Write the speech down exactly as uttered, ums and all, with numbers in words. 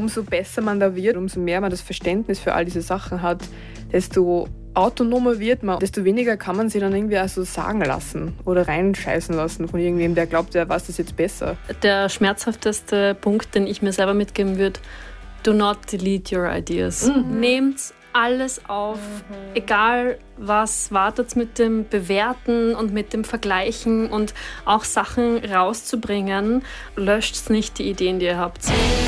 umso besser man da wird, umso mehr man das Verständnis für all diese Sachen hat, desto autonomer wird man, desto weniger kann man sich dann irgendwie auch so sagen lassen oder reinscheißen lassen von irgendwem, der glaubt, er weiß das jetzt besser. Der schmerzhafteste Punkt, den ich mir selber mitgeben würde, do not delete your ideas. Mhm. Nehmt alles auf, mhm. egal was, wartet mit dem Bewerten und mit dem Vergleichen und auch Sachen rauszubringen. Löscht nicht die Ideen, die ihr habt.